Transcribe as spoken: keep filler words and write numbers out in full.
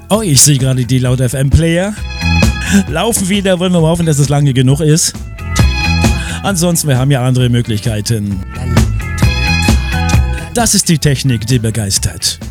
Oh, ich sehe gerade die Laut F M Player. Laufen wieder, wollen wir mal hoffen, dass es lange genug ist. Ansonsten, wir haben ja andere Möglichkeiten. Das ist die Technik, die begeistert.